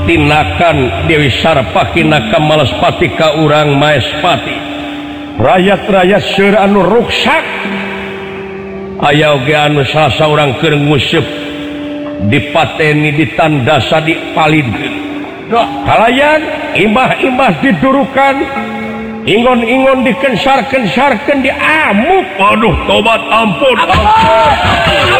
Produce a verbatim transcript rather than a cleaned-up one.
tinakan Dewi Sarpakinakan Malespati ka urang Maespati rakyat-rakyat seueur anu ruksak aya oge anu salah saurang keur nguseup dipateni ditandasa dipalidkeun kalayan imbah-imbah didurukan ingon-ingon dikensar-kensarkeun diamuk aduh tobat ampun ampun